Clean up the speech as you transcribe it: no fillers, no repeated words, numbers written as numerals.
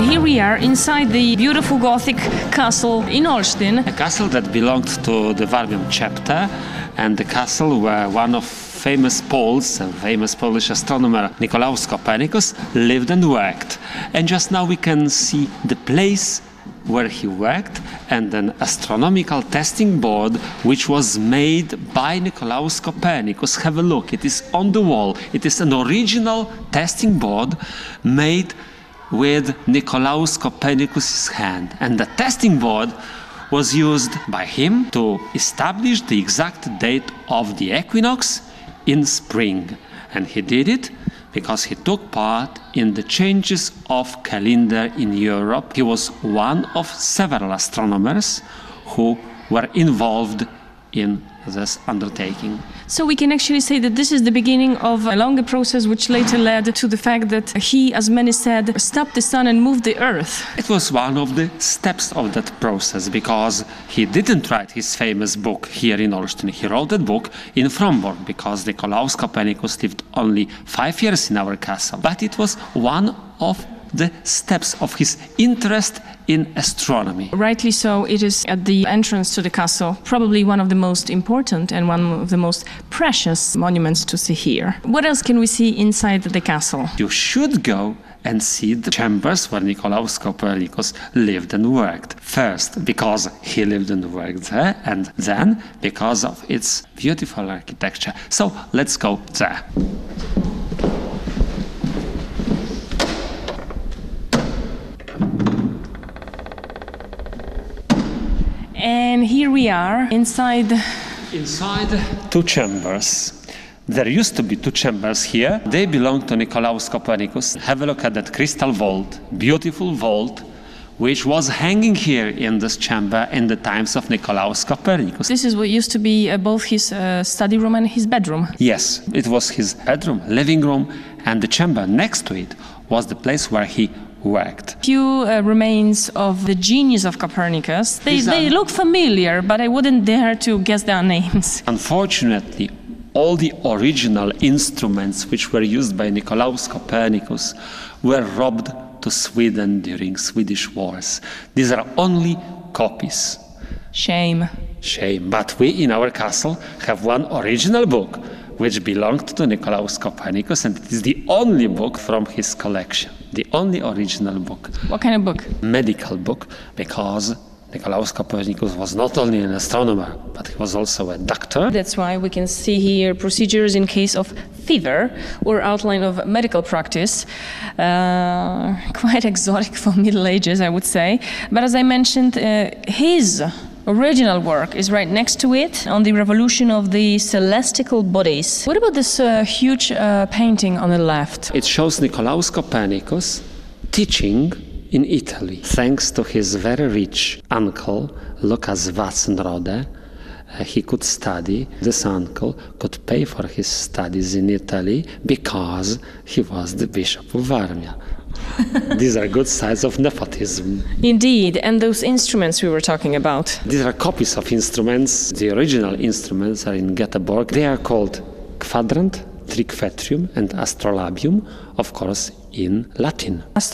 Here we are inside the beautiful Gothic castle in Olsztyn. A castle that belonged to the Warmian chapter, and the castle where one of famous Polish astronomer Nicolaus Copernicus lived and worked. And just now we can see the place where he worked and an astronomical testing board which was made by Nicolaus Copernicus. Have a look, it is on the wall. It is an original testing board made with Nicolaus Copernicus' hand. And the testing board was used by him to establish the exact date of the equinox in spring. And he did it because he took part in the changes of calendar in Europe. He was one of several astronomers who were involved in this undertaking. So we can actually say that this is the beginning of a longer process which later led to the fact that he, as many said, stopped the sun and moved the earth. It was one of the steps of that process because he didn't write his famous book here in Olsztyn. He wrote that book in Frombork because Nicolaus Copernicus lived only 5 years in our castle. But it was one of the steps of his interest in astronomy. Rightly so, it is at the entrance to the castle, probably one of the most important and one of the most precious monuments to see here. What else can we see inside the castle? You should go and see the chambers where Nicolaus Copernicus lived and worked. First, because he lived and worked there, and then because of its beautiful architecture. So let's go there. And here we are inside two chambers. There used to be two chambers here. They belonged to Nicolaus Copernicus. Have a look at that crystal vault, beautiful vault, which was hanging here in this chamber in the times of Nicolaus Copernicus. This is what used to be both his study room and his bedroom. Yes, it was his bedroom, living room, and the chamber next to it was the place where he worked. Few remains of the genius of Copernicus. They look familiar, but I wouldn't dare to guess their names. Unfortunately, all the original instruments which were used by Nicolaus Copernicus were robbed to Sweden during Swedish wars. These are only copies. Shame. Shame. But we in our castle have one original book which belonged to Nicolaus Copernicus, and it is the only book from his collection. The only original book. What kind of book? Medical book, because Nicolaus Copernicus was not only an astronomer, but he was also a doctor. That's why we can see here procedures in case of fever or outline of medical practice. Quite exotic for Middle Ages, I would say. But as I mentioned, his original work is right next to it on the revolution of the celestial bodies. What about this huge painting on the left? It shows Nicolaus Copernicus teaching in Italy. Thanks to his very rich uncle, Lucas Watzenrode, he could study. This uncle could pay for his studies in Italy because he was the Bishop of Warmia. These are good signs of nepotism. Indeed, and those instruments we were talking about. These are copies of instruments. The original instruments are in Göteborg. They are called quadrant, triquetrium and astrolabium, of course in Latin.